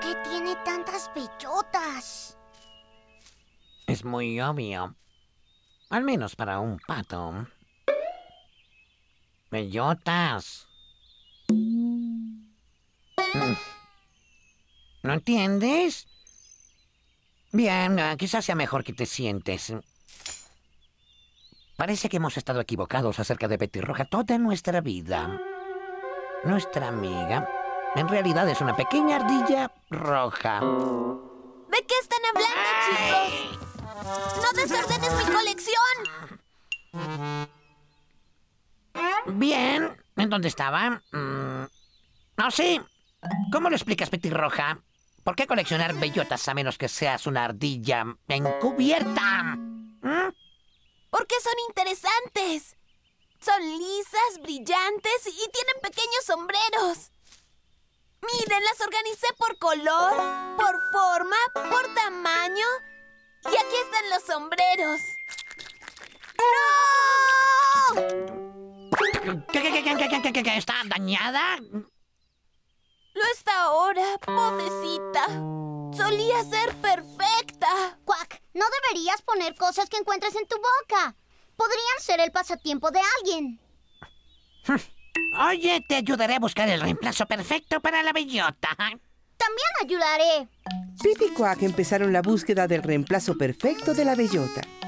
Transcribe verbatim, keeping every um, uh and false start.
qué tiene tantas bellotas? Es muy obvio. Al menos para un pato. Bellotas. Mm. ¿No entiendes? Bien, uh, quizás sea mejor que te sientes. Parece que hemos estado equivocados acerca de Petirroja toda nuestra vida. Nuestra amiga, en realidad es una pequeña ardilla roja. ¿De qué están hablando, chicos? ¡No desordenes mi colección! Bien, ¿en dónde estaba? Mm. Oh, sí. ¿Cómo lo explicas, Petirroja? ¿Por qué coleccionar bellotas a menos que seas una ardilla encubierta? ¿Mm? Porque son interesantes. Son lisas, brillantes y tienen pequeños sombreros. Miren, las organicé por color, por forma, por tamaño. Y aquí están los sombreros. ¡No! ¿Qué, qué, qué, qué, qué, qué, qué, qué? ¿Está dañada? Lo está ahora, pobrecita. Solía ser perfecta. Quack, no deberías poner cosas que encuentres en tu boca. Podrían ser el pasatiempo de alguien. Oye, te ayudaré a buscar el reemplazo perfecto para la bellota. También ayudaré. Pip y Quack empezaron la búsqueda del reemplazo perfecto de la bellota.